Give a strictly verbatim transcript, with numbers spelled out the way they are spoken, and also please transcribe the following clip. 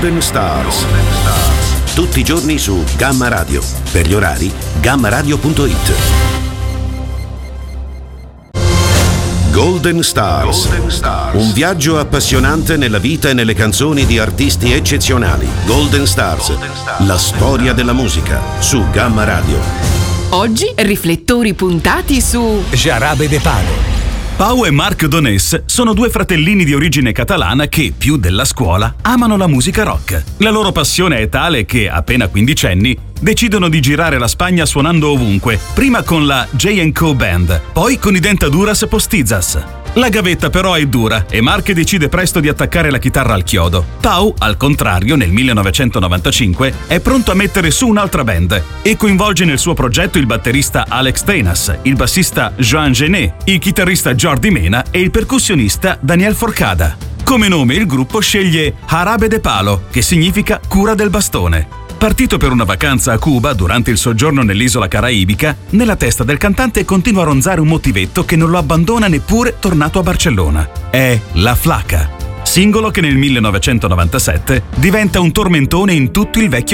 Golden Stars. Tutti i giorni su Gamma Radio. Per gli orari, gamma radio punto it. Golden Stars. Golden Stars. Un viaggio appassionante nella vita e nelle canzoni di artisti eccezionali. Golden Stars. Golden Stars. La storia della musica su Gamma Radio. Oggi riflettori puntati su Jarabe de Palo. Pau e Marc Donés sono due fratellini di origine catalana che, più della scuola, amano la musica rock. La loro passione è tale che, appena quindicenni, decidono di girare la Spagna suonando ovunque, prima con la J and Co Band, poi con i Dentaduras Postizas. La gavetta però è dura e Marc decide presto di attaccare la chitarra al chiodo. Pau, al contrario, nel millenovecentonovantacinque è pronto a mettere su un'altra band e coinvolge nel suo progetto il batterista Alex Tenas, il bassista Joan Gené, il chitarrista Jordi Mena e il percussionista Daniel Forcada. Come nome il gruppo sceglie Jarabe de Palo, che significa cura del bastone. Partito per una vacanza a Cuba durante il soggiorno nell'isola caraibica, nella testa del cantante continua a ronzare un motivetto che non lo abbandona neppure tornato a Barcellona. È La Flaca, singolo che nel millenovecentonovantasette diventa un tormentone in tutto il vecchio